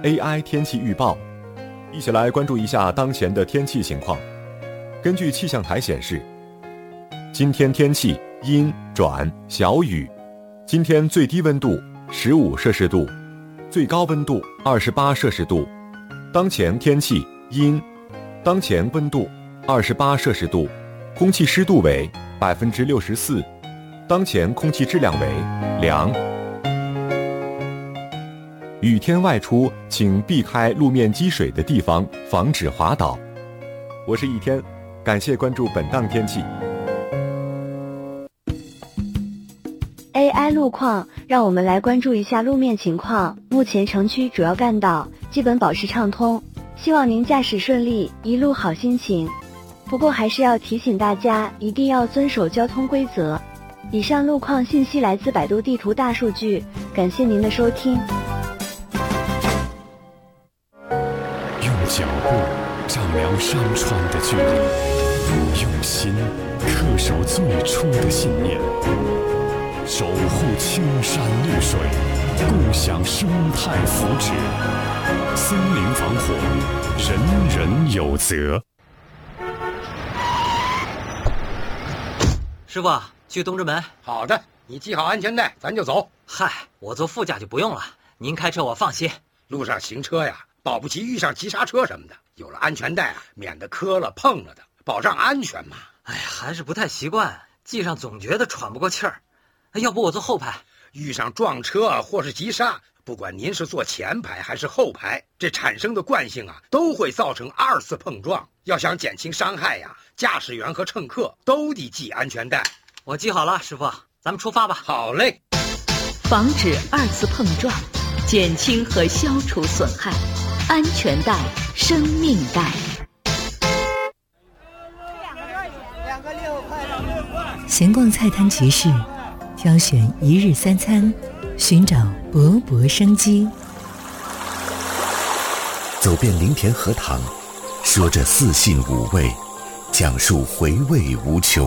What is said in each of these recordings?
AI 天气预报，一起来关注一下当前的天气情况。根据气象台显示，今天天气阴转小雨，今天最低温度15摄氏度，最高温度28摄氏度。当前天气阴，当前温度28摄氏度，空气湿度为64%，当前空气质量为良。雨天外出，请避开路面积水的地方，防止滑倒。我是一天，感谢关注本档天气。 AI 路况，让我们来关注一下路面情况。目前城区主要干道基本保持畅通，希望您驾驶顺利，一路好心情。不过还是要提醒大家，一定要遵守交通规则。以上路况信息来自百度地图大数据，感谢您的收听。 用脚步丈量山川的距离，用心恪守最初的信念，守护青山绿水，共享生态福祉。森林防火，人人有责。 师傅，去东直门。 好的，你系好安全带，咱就走。 嗨，我坐副驾就不用了，您开车我放心。 路上行车呀，保不齐遇上急刹车什么的，有了安全带啊，免得磕了碰了的，保障安全嘛。 哎呀，还是不太习惯，系上总觉得喘不过气儿。要不我坐后排？ 遇上撞车或是急刹，不管您是坐前排还是后排，这产生的惯性啊，都会造成2次碰撞。要想减轻伤害呀，驾驶员和乘客都得系安全带。 我系好了，师傅，咱们出发吧。 好嘞。 防止2次碰撞，减轻和消除损害，安全带，生命带。 闲逛菜摊集市，挑选一日三餐，寻找勃勃生机。 走遍林田荷塘，说着四性五味，讲述回味无穷。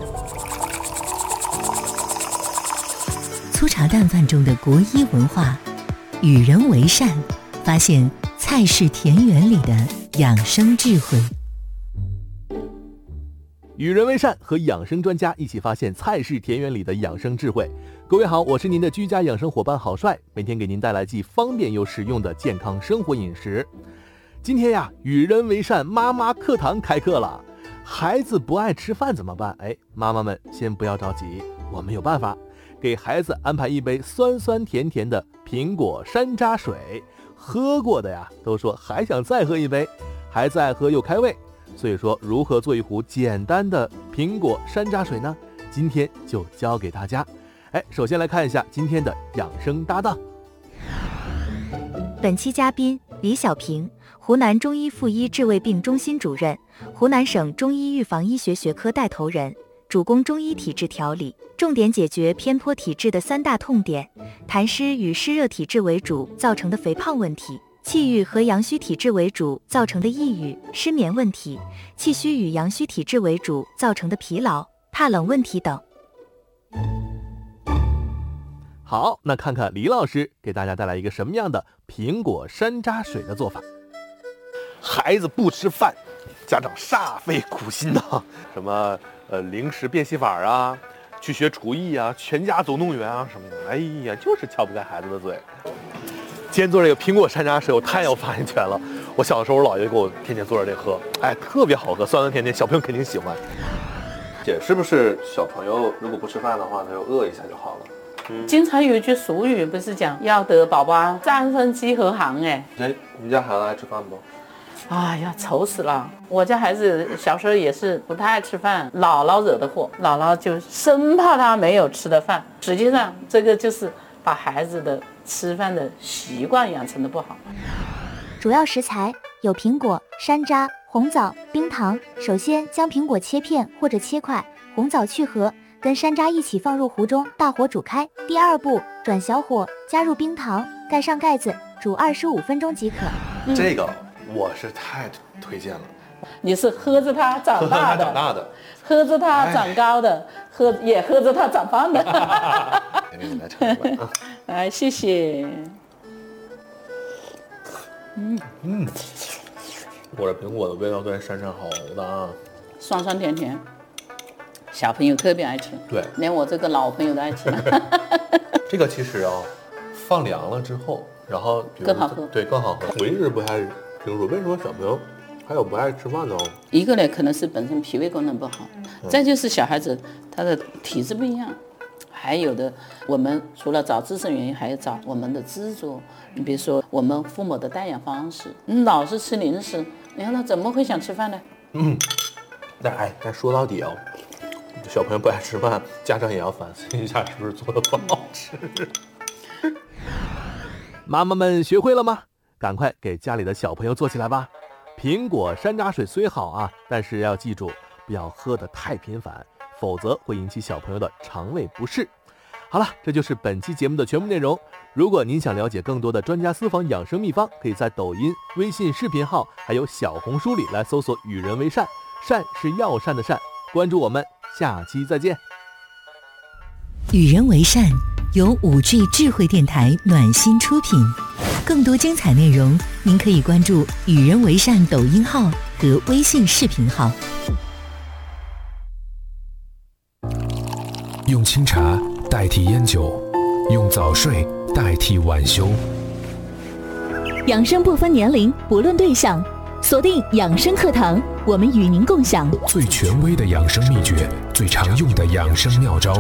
粗茶淡饭中的国医文化，与人为善，发现菜市田园里的养生智慧。 与人为善，和养生专家一起发现菜市田园里的养生智慧。各位好，我是您的居家养生伙伴郝帅，每天给您带来既方便又实用的健康生活饮食。今天呀，与人为善妈妈课堂开课了。孩子不爱吃饭怎么办？妈妈们先不要着急，我们有办法。给孩子安排一杯酸酸甜甜的苹果山楂水，喝过的呀都说还想再喝一杯，孩子爱喝又开胃。所以说，如何做一壶简单的苹果山楂水呢？今天就教给大家。首先来看一下今天的养生搭档。 本期嘉宾李小平，湖南中医妇医治胃病中心主任，湖南省中医预防医学学科带头人，主攻中医体质调理，重点解决偏颇体质的3大痛点：痰湿与湿热体质为主造成的肥胖问题，气郁和阳虚体质为主造成的抑郁、失眠问题，气虚与阳虚体质为主造成的疲劳、怕冷问题等。 好，那看看李老师给大家带来一个什么样的苹果山楂水的做法。孩子不吃饭，家长煞费苦心呐，什么零食变戏法啊，去学厨艺啊，全家总动员啊什么的，就是撬不开孩子的嘴。今天做这个苹果山楂水，我太有发言权了。我小时候我姥爷给我天天做着这喝，特别好喝，酸酸甜甜，小朋友肯定喜欢。 姐，是不是小朋友如果不吃饭的话，他就饿一下就好了？ 经常有一句俗语不是讲要得宝宝3分饥和寒你们家孩子爱吃饭不？ 哎呀，愁死了！我家孩子小时候也是不太爱吃饭，姥姥惹的祸，姥姥就生怕他没有吃的饭。实际上，这个就是把孩子的吃饭的习惯养成的不好。 主要食材有苹果、山楂、红枣、冰糖。首先将苹果切片或者切块，红枣去核，跟山楂一起放入壶中，大火煮开。第二步，转小火，加入冰糖，盖上盖子，煮25分钟即可。 这个我是太推荐了。 你是喝着它长大的，喝着它长高的，也喝着它长胖的。 给你来尝一碗啊！ 谢谢。 我的苹果的味道跟珊珊好的啊， 酸酸甜甜，小朋友特别爱吃， 对， 连我这个老朋友都爱吃。 这个其实放凉了之后，然后更好喝， 对，更好喝。我一直不太清楚为什么小朋友还有不爱吃饭呢？ 一个呢，可能是本身脾胃功能不好，再就是小孩子他的体质不一样，还有的我们除了找自身原因，还要找我们的执着。你比如说我们父母的带养方式，你老是吃零食，你看他怎么会想吃饭呢？ 但说到底小朋友不爱吃饭，家长也要反思一下是不是做的不好吃。 妈妈们学会了吗？赶快给家里的小朋友做起来吧。苹果山楂水虽好啊，但是要记住不要喝得太频繁，否则会引起小朋友的肠胃不适。好了，这就是本期节目的全部内容。如果您想了解更多的专家私房养生秘方，可以在抖音、微信视频号还有小红书里来搜索与人为善，善是药膳的善。关注我们，下期再见。 与人为善由5G 智慧电台暖心出品，更多精彩内容您可以关注与人为善抖音号和微信视频号。 用清茶代替烟酒，用早睡代替晚休。 养生不分年龄，不论对象，锁定养生课堂，我们与您共享最权威的养生秘诀，最常用的养生妙招。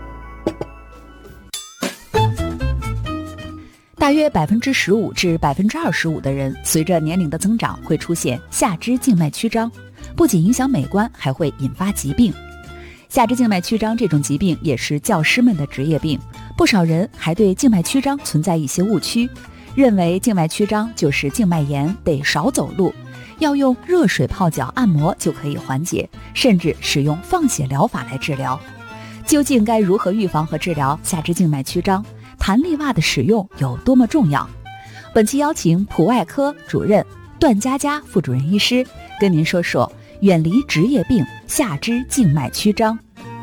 大约15%至25%的人随着年龄的增长会出现下肢静脉曲张，不仅影响美观，还会引发疾病。下肢静脉曲张这种疾病也是教师们的职业病，不少人还对静脉曲张存在一些误区，认为静脉曲张就是静脉炎，得少走路，要用热水泡脚按摩就可以缓解，甚至使用放血疗法来治疗。究竟该如何预防和治疗下肢静脉曲张？弹力袜的使用有多么重要？本期邀请普外科主任段佳佳副主任医师跟您说说远离职业病下肢静脉曲张。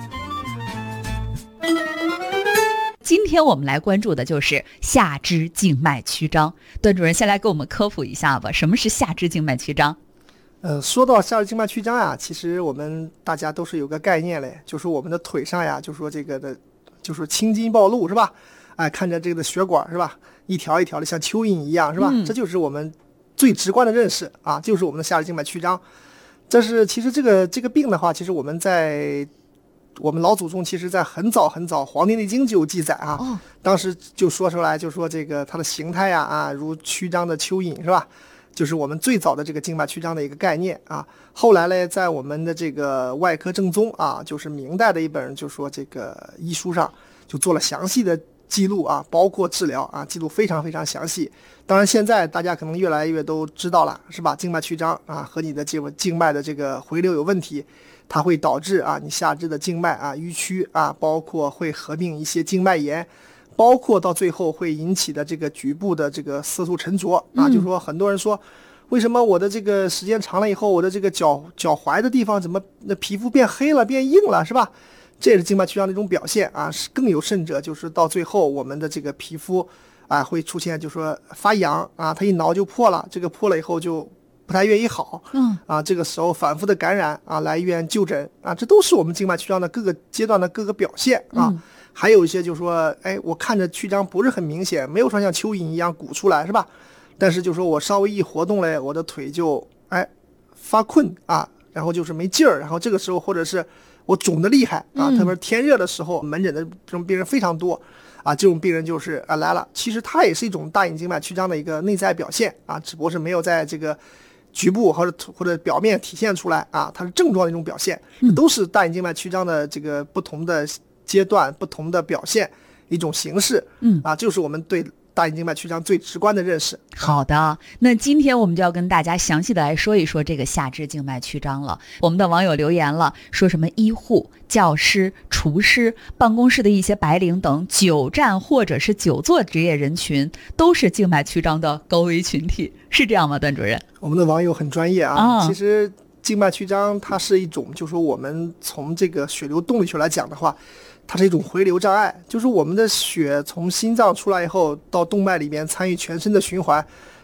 今天我们来关注的就是下肢静脉曲张。段主任先来给我们科普一下吧，什么是下肢静脉曲张？ 说到下肢静脉曲张呀，其实我们大家都是有个概念嘞，就是我们的腿上呀，就说这个的，就是青筋暴露是吧？看着这个的血管是吧，一条一条的像蚯蚓一样是吧？这就是我们最直观的认识啊，就是我们的下肢静脉曲张。这是其实这个病的话，其实我们老祖宗其实在很早很早《黄帝内经》就有记载啊，当时就说出来，就说这个它的形态呀如曲张的蚯蚓是吧？就是我们最早的这个静脉曲张的一个概念啊。后来呢，在我们的这个外科正宗啊，就是明代的一本就说这个医书上就做了详细的记录啊，包括治疗啊，记录非常非常详细。当然现在大家可能越来越都知道了是吧？静脉曲张啊和你的这个静脉的这个回流有问题，它会导致啊你下肢的静脉啊淤曲啊，包括会合并一些静脉炎，包括到最后会引起的这个局部的这个色素沉着啊。就说很多人说，为什么我的这个时间长了以后，我的这个脚踝的地方怎么那皮肤变黑了变硬了是吧？这也是静脉曲张的一种表现啊。更有甚者就是到最后我们的这个皮肤啊会出现就说发痒啊，它一挠就破了，这个破了以后就不太愿意好，这个时候反复的感染啊，来医院就诊啊，这都是我们静脉曲张的各个阶段的各个表现啊。还有一些就是说，我看着曲张不是很明显，没有说像蚯蚓一样鼓出来是吧？但是就说我稍微一活动嘞，我的腿就发困啊，然后就是没劲儿，然后这个时候或者是我肿得厉害啊，特别是天热的时候，门诊的这种病人非常多啊，这种病人就是来了，其实它也是一种大隐静脉曲张的一个内在表现啊，只不过是没有在这个局部或者表面体现出来啊，它是症状的一种表现，都是大隐静脉曲张的这个不同的阶段、不同的表现一种形式，就是我们对大隐静脉曲张最直观的认识。 好的，那今天我们就要跟大家详细的来说一说这个下肢静脉曲张了。我们的网友留言了，说什么医护、教师、厨师、办公室的一些白领等久站或者是久坐职业人群都是静脉曲张的高危群体，是这样吗？段主任， 我们的网友很专业啊。其实静脉曲张它是一种，就是说我们从这个血流动力学来讲的话，它是一种回流障碍，就是我们的血从心脏出来以后到动脉里面参与全身的循环，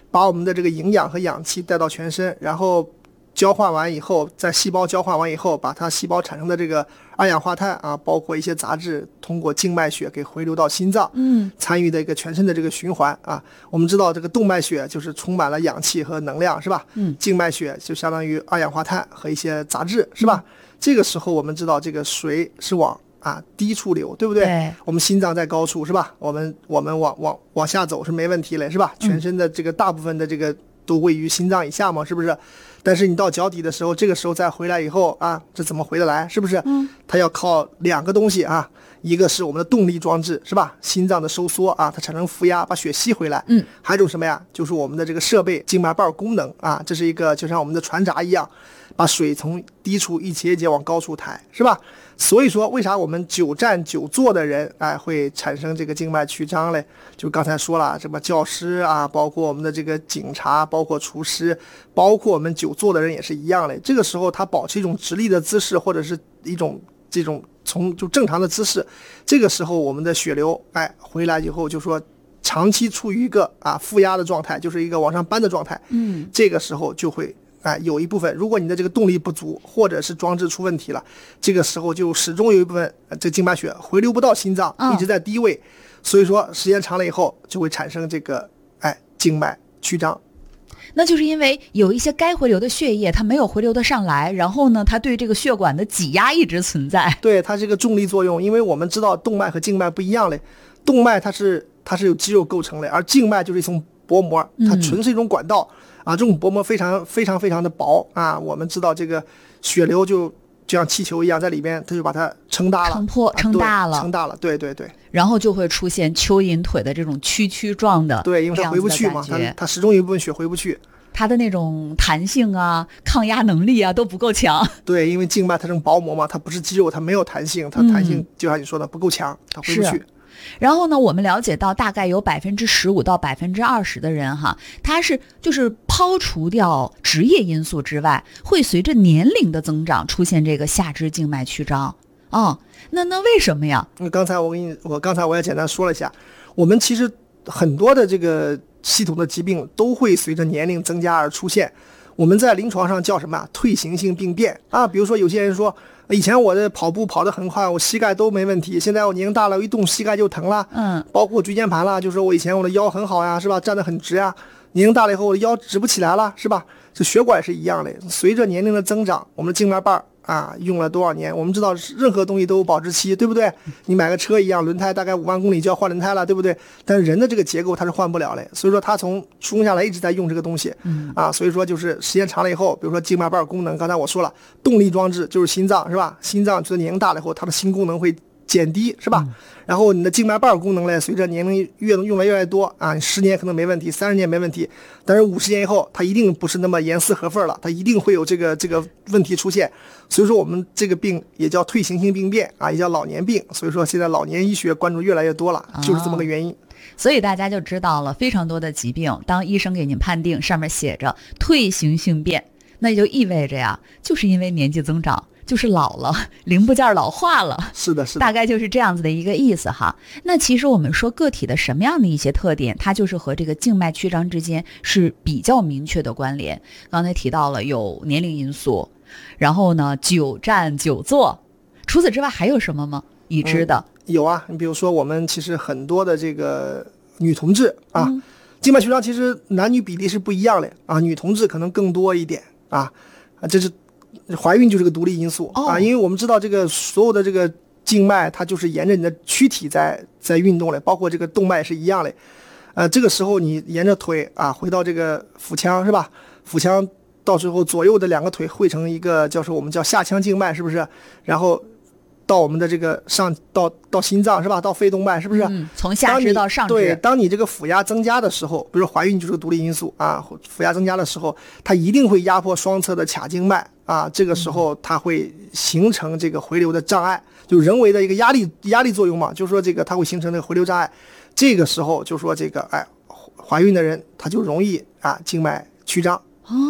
把我们的这个营养和氧气带到全身，然后交换完以后，在细胞交换完以后，把它细胞产生的这个二氧化碳啊，包括一些杂质，通过静脉血给回流到心脏，参与的一个全身的这个循环啊。我们知道这个动脉血就是充满了氧气和能量，是吧？静脉血就相当于二氧化碳和一些杂质，是吧？这个时候我们知道这个水是往低处流，对不对？ 对， 我们心脏在高处，是吧？我们往下走是没问题了，是吧？全身的这个大部分的这个都位于心脏以下嘛，是不是？但是你到脚底的时候，这个时候再回来以后啊，这怎么回得来？是不是？它要靠2个东西啊，一个是我们的动力装置，是吧？心脏的收缩啊，它产生负压，把血吸回来。还有一种什么呀？就是我们的这个设备静脉瓣功能啊，这是一个就像我们的船闸一样，把水从低处一节一节往高处抬，是吧？所以说，为啥我们久站久坐的人会产生这个静脉曲张嘞？就刚才说了，什么教师啊，包括我们的这个警察，包括厨师，包括我们久坐的人也是一样嘞。这个时候他保持一种直立的姿势，或者是一种这种就正常的姿势，这个时候我们的血流回来以后，就说长期处于一个负压的状态，就是一个往上搬的状态。这个时候就会有一部分，如果你的这个动力不足，或者是装置出问题了，这个时候就始终有一部分这静脉血回流不到心脏，一直在低位，所以说时间长了以后就会产生这个静脉曲张。 那就是因为有一些该回流的血液它没有回流得上来，然后呢它对这个血管的挤压一直存在。 对，它是一个重力作用，因为我们知道动脉和静脉不一样嘞，动脉它是由肌肉构成的，而静脉就是一层薄膜，它纯是一种管道。这种薄膜非常非常非常的薄啊！我们知道这个血流就像气球一样在里边，它就把它撑大了， 撑大了， 对对对。 然后就会出现蚯蚓腿的这种蛐状的， 对，因为它回不去嘛，它始终有一部分血回不去， 它的那种弹性啊、抗压能力啊都不够强。 对，因为静脉它这种薄膜嘛，它不是肌肉，它没有弹性，它弹性就像你说的不够强，它回不去。 然后呢，我们了解到大概有15%到20%的人哈，他就是抛除掉职业因素之外，会随着年龄的增长出现这个下肢静脉曲张。那为什么呀？ 刚才我也简单说了一下，我们其实很多的这个系统的疾病都会随着年龄增加而出现。我们在临床上叫什么退行性病变啊？比如说有些人说，以前我的跑步跑得很快，我膝盖都没问题，现在我年龄大了，我一动膝盖就疼了。包括椎间盘了，就是我以前我的腰很好呀，是吧？站得很直呀，年龄大了以后我的腰直不起来了，是吧？这血管也是一样的，随着年龄的增长，我们的静脉瓣用了多少年？我们知道任何东西都有保质期，对不对？你买个车一样，轮胎大概5万公里就要换轮胎了，对不对？但是人的这个结构它是换不了的，所以说它从出生下来一直在用这个东西，所以说就是时间长了以后，比如说静脉瓣功能，刚才我说了，动力装置就是心脏，是吧？心脏随着年龄大了以后，它的心功能会减低，是吧？然后你的静脉瓣功能呢，随着年龄用来越来越多10年可能没问题，30年没问题，但是50年以后，它一定不是那么严丝合缝了，它一定会有这个问题出现。所以说我们这个病也叫退行性病变也叫老年病。所以说现在老年医学关注越来越多了，就是这么个原因。 所以大家就知道了，非常多的疾病，当医生给您判定上面写着退行性变，那也就意味着呀，就是因为年纪增长。就是老了，零部件老化了， 是的， 大概就是这样子的一个意思哈。那其实我们说个体的什么样的一些特点，它就是和这个静脉曲张之间是比较明确的关联。刚才提到了有年龄因素，然后呢久站久坐，除此之外还有什么吗？已知的有啊，你比如说我们其实很多的这个女同志静脉曲张其实男女比例是不一样的女同志可能更多一点这是。怀孕就是个独立因素因为我们知道这个所有的这个静脉它就是沿着你的躯体在运动的，包括这个动脉是一样的。这个时候你沿着腿回到这个腹腔，是吧？腹腔到时候左右的2个腿汇成一个我们叫下腔静脉，是不是？然后到我们的这个到心脏，是吧？到肺动脉，是不是？ 从下肢到上肢。 对，当你这个腹压增加的时候，比如说怀孕就是个独立因素腹压增加的时候，它一定会压迫双侧的髂静脉这个时候它会形成这个回流的障碍，就人为的一个压力作用嘛，就是说这个它会形成这个回流障碍。这个时候就说这个怀孕的人他就容易静脉曲张。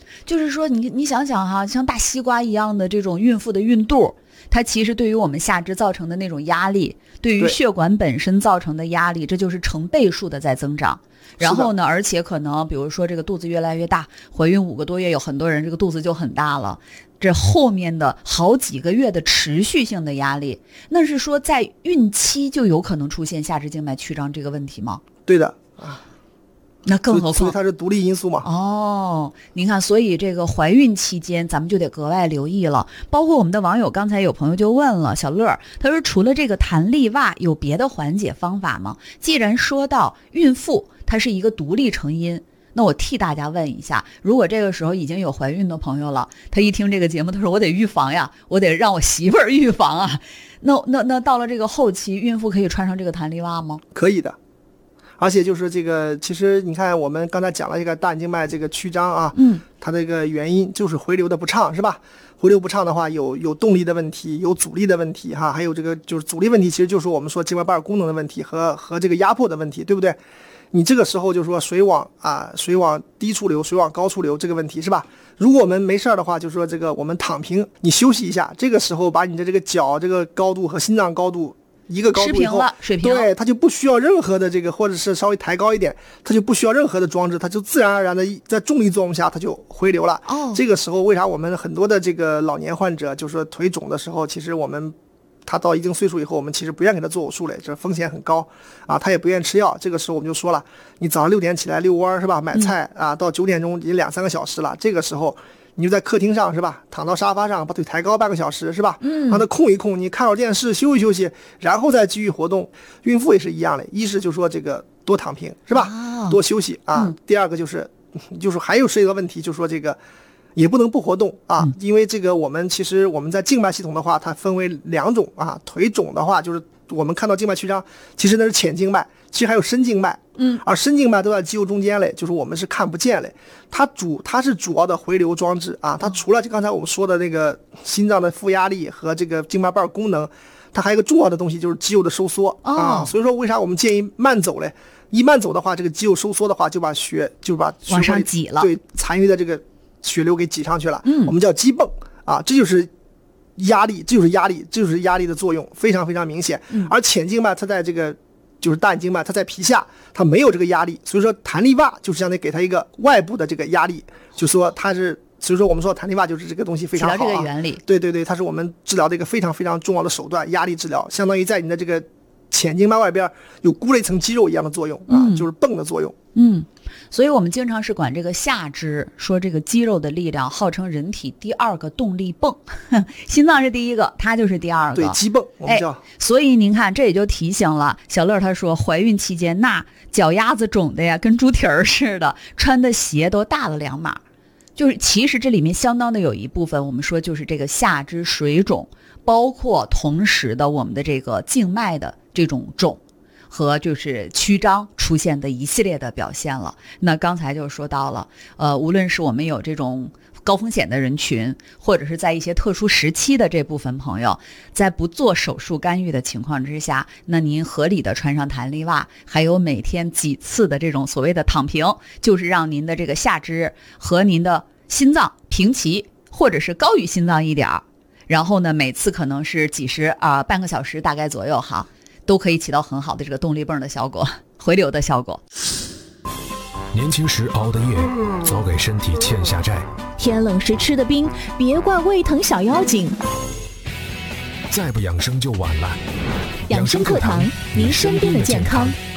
就是说你想想哈，像大西瓜一样的这种孕妇的孕肚，它其实对于我们下肢造成的那种压力，对于血管本身造成的压力，这就是成倍数的在增长。然后呢，而且可能比如说这个肚子越来越大，怀孕5个多月，有很多人这个肚子就很大了，这后面的好几个月的持续性的压力，那是说在孕期就有可能出现下肢静脉曲张这个问题吗？ 对的那更何况所以它是独立因素嘛。 哦，您看，所以这个怀孕期间咱们就得格外留意了。包括我们的网友，刚才有朋友就问了小乐，他说除了这个弹力袜有别的缓解方法吗？既然说到孕妇它是一个独立成因，那我替大家问一下，如果这个时候已经有怀孕的朋友了，他一听这个节目，他说我得预防呀，我得让我媳妇儿预防啊。那到了这个后期，孕妇可以穿上这个弹力袜吗？ 可以的。而且就是这个，其实你看，我们刚才讲了这个大静脉这个曲张啊，它这个原因就是回流的不畅，是吧？回流不畅的话，有动力的问题，有阻力的问题哈，还有这个就是阻力问题，其实就是我们说静脉瓣功能的问题和这个压迫的问题，对不对？你这个时候就是说水往低处流，水往高处流这个问题是吧？如果我们没事的话，就是说这个我们躺平，你休息一下，这个时候把你的这个脚这个高度和心脏高度一个高度以后， 水平了， 对，它就不需要任何的这个，或者是稍微抬高一点，它就不需要任何的装置，它就自然而然的在重力作用下，它就回流了。这个时候为啥我们很多的这个老年患者，就是说腿肿的时候，其实他到一定岁数以后，我们其实不愿给他做手术了，这风险很高啊，他也不愿意吃药。这个时候我们就说了，你早上6点起来遛弯是吧？买菜啊，到9点钟已经2-3个小时了，这个时候你就在客厅上是吧？躺到沙发上，把腿抬高半个小时是吧？让它空一空，你看会儿电视，休息休息，然后再继续活动。孕妇也是一样的，一是就说这个多躺平是吧？多休息啊。第二个就是还有涉及到问题，就是说这个也不能不活动啊，因为这个其实我们在静脉系统的话，它分为2种啊。腿肿的话，就是我们看到静脉曲张，其实那是浅静脉，其实还有深静脉。而深静脉都在肌肉中间嘞，就是我们是看不见嘞。它是主要的回流装置啊。它除了就刚才我们说的那个心脏的负压力和这个静脉瓣功能，它还有一个重要的东西就是肌肉的收缩啊。所以说为啥我们建议慢走嘞？一慢走的话，这个肌肉收缩的话，就把血往上挤了， 对，残余的这个血流给挤上去了。我们叫肌泵啊，这就是压力，这就是压力的作用，非常非常明显。而浅静脉它在这个就是大静脉，它在皮下，它没有这个压力，所以说弹力袜就是相当于给它一个外部的这个压力，就说它是，所以说我们说弹力袜就是这个东西非常好这个原理。 对，它是我们治疗的一个非常非常重要的手段，压力治疗，相当于在你的这个浅静脉外边有箍了一层肌肉一样的作用啊，就是泵的作用。 所以我们经常是管这个下肢说这个肌肉的力量号称人体第2个动力泵，心脏是第1个，它就是第2个。 对，肌泵我们叫。 所以您看，这也就提醒了小乐，他说怀孕期间那脚丫子肿的呀，跟猪蹄儿似的，穿的鞋都大了2码。就是其实这里面相当的有一部分，我们说就是这个下肢水肿，包括同时的我们的这个静脉的这种肿。和就是曲张出现的一系列的表现了。那刚才就说到了，无论是我们有这种高风险的人群，或者是在一些特殊时期的这部分朋友，在不做手术干预的情况之下，那您合理的穿上弹力袜，还有每天几次的这种所谓的躺平，就是让您的这个下肢和您的心脏平齐，或者是高于心脏一点，然后呢，每次可能是半个小时大概左右哈。都可以起到很好的这个动力泵的效果，回流的效果。 年轻时熬的夜，早给身体欠下债。 天冷时吃的冰，别怪胃疼小妖精。 再不养生就晚了。 养生课堂，您身边的健康